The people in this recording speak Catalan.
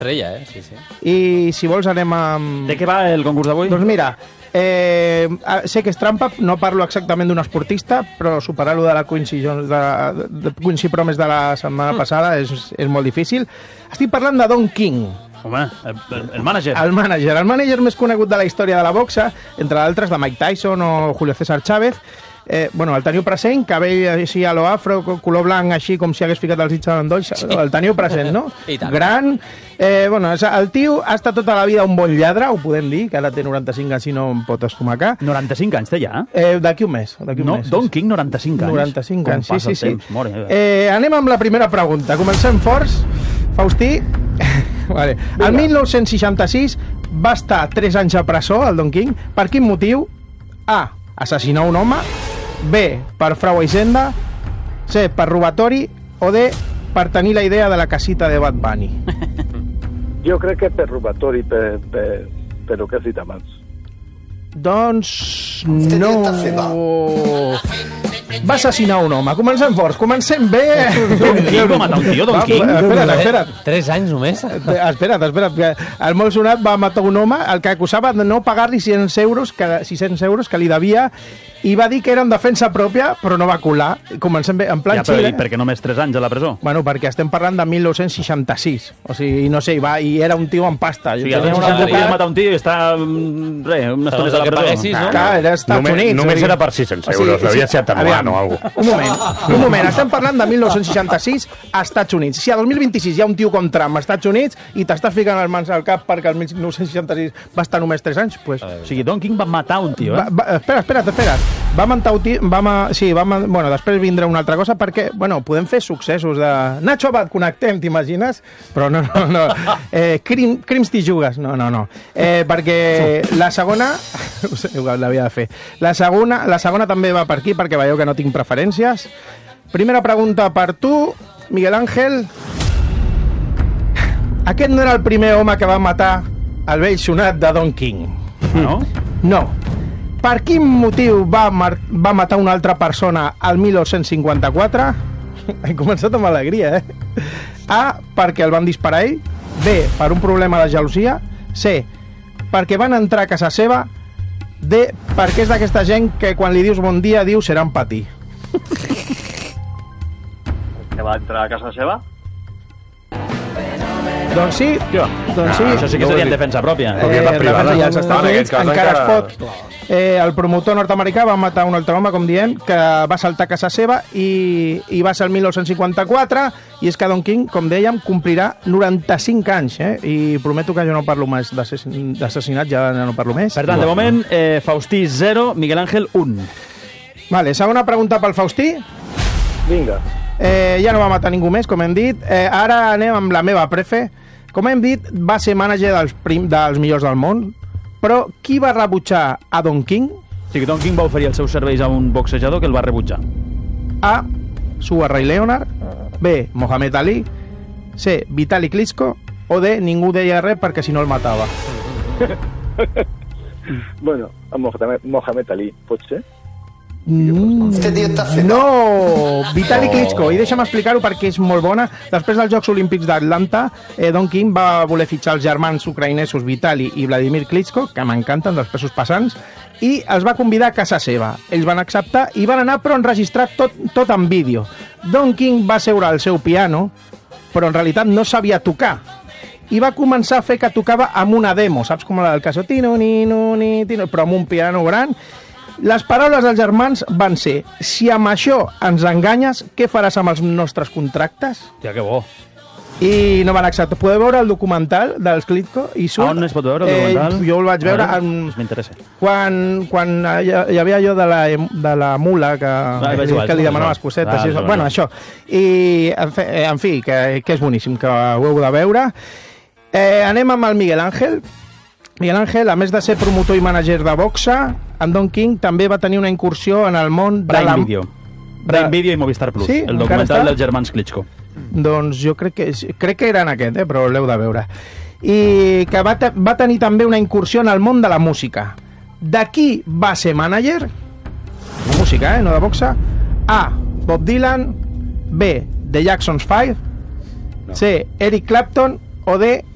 Estrella, sí. I si vols anem amb... De què va el concurs d'avui? Doncs mira, sé que és trampa, no parlo exactament d'un esportista, però superar-lo de la Quincy Promes de la setmana passada és molt difícil. Estic parlant de Don King. Home, el mànager. El mànager més conegut de la història de la boxa, entre d'altres de Mike Tyson o Julio César Chávez. El teniu present, cabell així a lo afro, color blanc, així com si hagués ficat els dits en endolls, el teniu present, no? Gran. El tio ha estat tota la vida un bon lladre, ho podem dir, que ara té 95 anys i no em pot estomacar. 95 anys té ja? D'aquí un mes. Don King, 95 anys. 95 anys, sí. Anem amb la primera pregunta. Comencem forts. Faustí, vale. El 1966 va estar 3 anys a presó, el Don King. Per quin motiu? A. Assassinar un home. B. Per frau a hisenda. C. Per robatori. O D. Per tenir la idea de la casita de Bad Bunny. Jo crec que per robatori, per el que has dit abans. Doncs no... Va assassinar un home. Comencem forts, comencem bé. Don King va matar un tio, Don King. Espera't. 3 anys només? Espera't. El molt sonat va matar un home el que acusava de no pagar-li 600 euros que li devia, i va dir que era en defensa pròpia, però no va colar. Comencem bé, en plan Xile. I per què només 3 anys a la presó? Bueno, perquè estem parlant de 1966. O sigui, no sé, i era un tio amb pasta. O sigui, podries matar un tio i està... unes tones a la presó. Clar, era als Estats Units. Només era per 600 euros, l'havia ser atenuant o alguna cosa. Un moment, estem parlant de 1966 als Estats Units. Si a 2026 hi ha un tio com Trump als Estats Units i t'estàs ficant les mans al cap perquè el 1966 va estar només 3 anys, pues... O sigui, Don King va matar un tio, Espera't. Va matar un tio... Bueno, després vindrà una altra cosa perquè, bueno, podem fer successos de... Nacho Abad, connectem, t'imagines? Però no. Crims t'hi jugues. No. Perquè la segona... l'havia de fer. La segona també va per aquí, perquè veieu que no tinc preferències. Primera pregunta per tu, Miguel Ángel. Aquest no era el primer home que va matar el vell sonat de Don King. No? No. Per quin motiu va matar una altra persona al 1954? He començat amb alegria, A, perquè el van disparar ell. B, per un problema de gelosia. C, perquè van entrar a casa seva. D, perquè és d'aquesta gent que quan li dius bon dia diu seran patí. Que va entrar a casa seva? Doncs sí. Això sí que seria en defensa pròpia. Ja als Estats Units encara es pot. El promotor nord-americà va matar un altre home, com diem, que va saltar a casa seva i va ser el 1954, i és que Don King, com dèiem, complirà 95 anys, i prometo que jo no parlo més d'assassinat, ja no parlo més. Per tant, de moment, Faustí 0, Miguel Ángel 1. Vale, segona pregunta pel Faustí. Vinga. Ja no va matar ningú més, com hem dit. Ara anem amb la meva prefe. Com hem dit, va ser mànager dels millors del món, però qui va rebutjar a Don King? O sigui, Don King va oferir els seus serveis a un boxejador que el va rebutjar. A. Sugar Ray Leonard. B. Mohamed Ali. C. Vitali Klitschko. O D. Ningú deia res perquè si no el matava. Bueno, Mohamed Ali, pot ser? No, Vitali Klitschko. I deixa'm explicar-ho perquè és molt bona. Després dels Jocs Olímpics d'Atlanta, Don King va voler fitxar els germans ucraïnesos Vitali i Vladimir Klitschko, que m'encanten, dels pesos pesants, i els va convidar a casa seva. Ells van acceptar i van anar, però enregistrat tot en vídeo. Don King va seure al seu piano, però en realitat no sabia tocar, i va començar a fer que tocava amb una demo, saps, com la del Casotino, però amb un piano gran. Les paraules dels germans van ser: si amb això ens enganyes, què faràs amb els nostres contractes? Ja, que bo. I no van acceptar. Podeu veure el documental dels Klitschko? On es pot veure el documental? Jo el vaig veure m'interessa. Quan hi havia allò de la mula que li demanaves cosetes. Bueno, això. I, en fi, que és boníssim, que ho heu de veure. Anem amb el Miguel Ángel. Miguel Ángel, a més de ser promotor i mànager de boxa, en Don King també va tenir una incursió en el món de Prime Video. Prime Video i Movistar Plus, sí? El documental dels germans Klitschko. Doncs jo crec que era en aquest, però l'heu de veure. I que va tenir també una incursió en el món de la música. De qui va ser mànager? De música, no de boxa. A. Bob Dylan. B. The Jacksons 5. C. Eric Clapton. O D.